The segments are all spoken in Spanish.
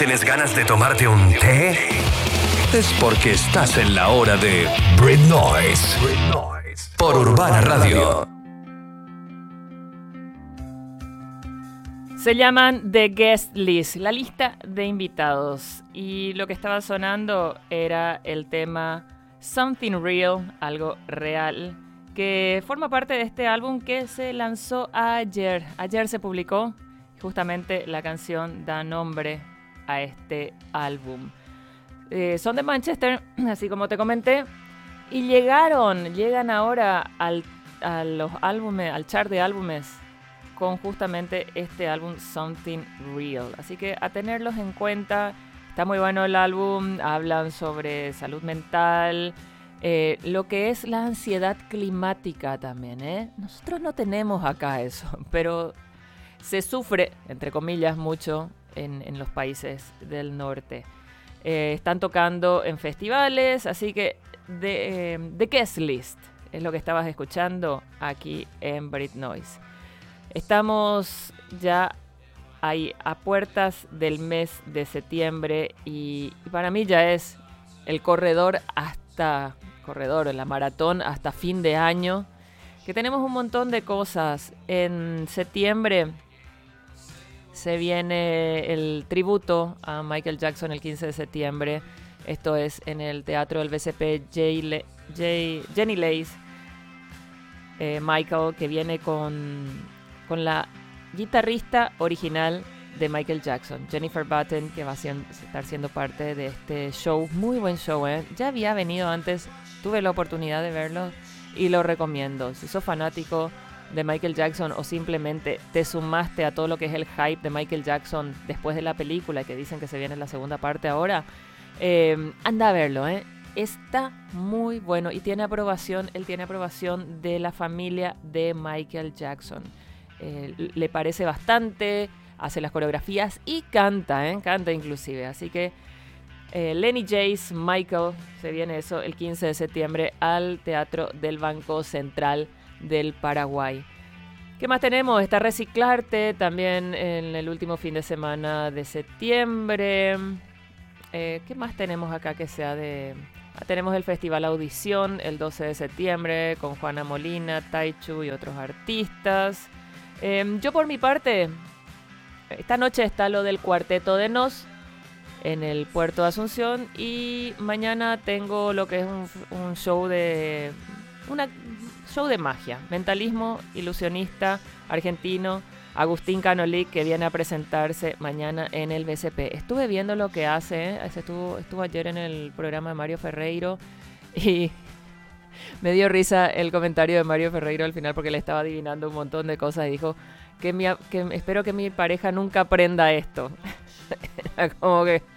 ¿Tienes ganas de tomarte un té? Es porque estás en la hora de Brit Noise por Urbana Radio. Se llaman The Guest List, la lista de invitados. Y lo que estaba sonando era el tema Something Real, algo real, que forma parte de este álbum que se lanzó ayer. Ayer se publicó, justamente la canción da nombre a este álbum. Son de Manchester, así como te comenté, y llegan ahora a los álbumes, al chart de álbumes, con justamente este álbum Something Real. Así que a tenerlos en cuenta. Está muy bueno el álbum. Hablan sobre salud mental, lo que es la ansiedad climática también, Nosotros no tenemos acá eso, pero se sufre, entre comillas, mucho en los países del norte. Están tocando en festivales, así que The Guest List es lo que estabas escuchando aquí en Brit Noise. Estamos ya ahí a puertas del mes de septiembre y para mí ya es el la maratón hasta fin de año, que tenemos un montón de cosas. En septiembre se viene el tributo a Michael Jackson el 15 de septiembre. Esto es en el Teatro del BCP. Jenny Lace, Michael, que viene con la guitarrista original de Michael Jackson, Jennifer Batten, que va a estar siendo parte de este show. Muy buen show, Ya había venido antes, tuve la oportunidad de verlo y lo recomiendo. Si sos fanático de Michael Jackson o simplemente te sumaste a todo lo que es el hype de Michael Jackson después de la película, que dicen que se viene la segunda parte ahora, anda a verlo, Está muy bueno y él tiene aprobación de la familia de Michael Jackson. Le parece bastante, hace las coreografías y canta inclusive. Así que Lenny Jace, Michael, se viene eso el 15 de septiembre al Teatro del Banco Central del Paraguay. ¿Qué más tenemos? Está Reciclarte también en el último fin de semana de septiembre. ¿Qué más tenemos acá que sea de...? Tenemos el Festival Audición el 12 de septiembre con Juana Molina, Taichu y otros artistas. Yo por mi parte, esta noche está lo del Cuarteto de Nos en el puerto de Asunción y mañana tengo lo que es un show de magia, mentalismo ilusionista argentino, Agustín Canolic, que viene a presentarse mañana en el BCP. Estuve viendo lo que hace, estuvo ayer en el programa de Mario Ferreiro y me dio risa el comentario de Mario Ferreiro al final porque le estaba adivinando un montón de cosas y dijo que espero que mi pareja nunca aprenda esto. Como que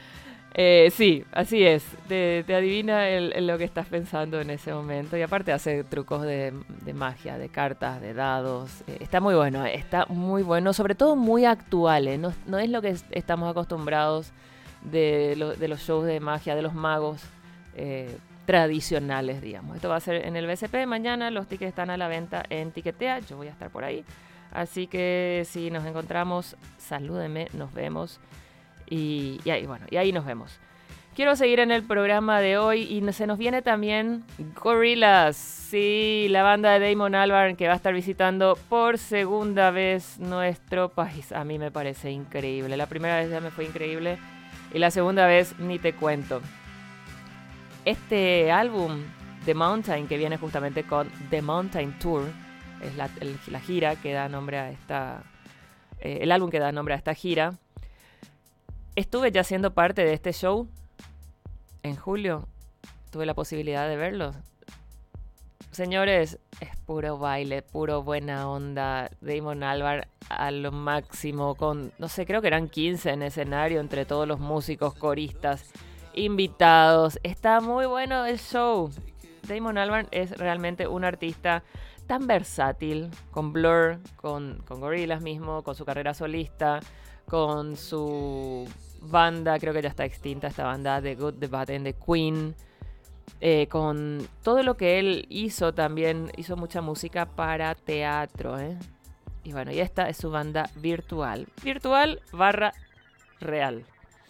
sí, así es. Te adivina lo que estás pensando en ese momento y aparte hace trucos de magia, de cartas, de dados. Está muy bueno, sobre todo muy actual. No es lo que estamos acostumbrados de los shows de magia, de los magos tradicionales, digamos. Esto va a ser en el BCP mañana. Los tickets están a la venta en Tiquetea. Yo voy a estar por ahí. Así que si nos encontramos, salúdenme, nos vemos. Y ahí nos vemos. Quiero seguir en el programa de hoy y se nos viene también Gorillaz. Sí, la banda de Damon Albarn que va a estar visitando por segunda vez nuestro país. A mí me parece increíble. La primera vez ya me fue increíble y la segunda vez ni te cuento. Este álbum, The Mountain, que viene justamente con The Mountain Tour, es la gira que da nombre a el álbum que da nombre a esta gira. Estuve ya siendo parte de este show en julio. Tuve la posibilidad de verlo. Señores, es puro baile, puro buena onda. Damon Albarn a lo máximo con, no sé, creo que eran 15 en escenario entre todos los músicos, coristas, invitados. Está muy bueno el show. Damon Albarn es realmente un artista tan versátil, con Blur, con Gorillaz mismo, con su carrera solista, con su banda, creo que ya está extinta esta banda, The Good, The Bad and The Queen, con todo lo que él hizo. También hizo mucha música para teatro, y esta es su banda virtual / real.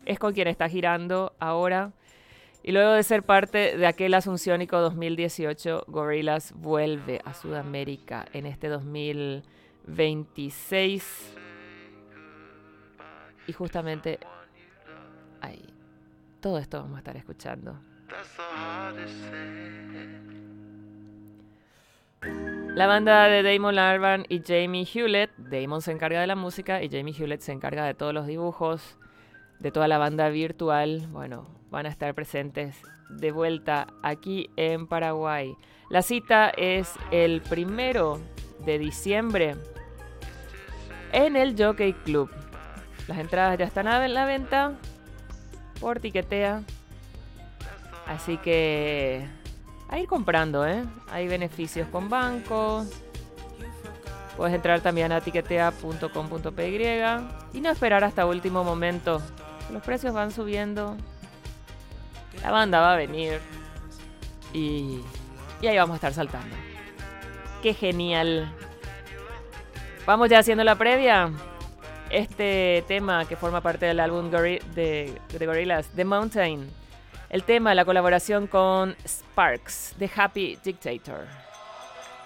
es con quien está girando ahora. Y luego de ser parte de aquel Asunciónico 2018, Gorillaz vuelve a Sudamérica en este 2026. Y justamente ahí, todo esto vamos a estar escuchando. La banda de Damon Albarn y Jamie Hewlett. Damon se encarga de la música y Jamie Hewlett se encarga de todos los dibujos, de toda la banda virtual. Bueno, van a estar presentes de vuelta aquí en Paraguay. La cita es el 1 de diciembre en el Jockey Club. Las entradas ya están a la venta por Tiquetea. Así que a ir comprando, ¿eh? Hay beneficios con bancos. Puedes entrar también a tiquetea.com.py y no esperar hasta último momento. Los precios van subiendo. La banda va a venir. Y ahí vamos a estar saltando. ¡Qué genial! Vamos ya haciendo la previa. Este tema que forma parte del álbum de Gorillaz, The Mountain. El tema, la colaboración con Sparks, The Happy Dictator.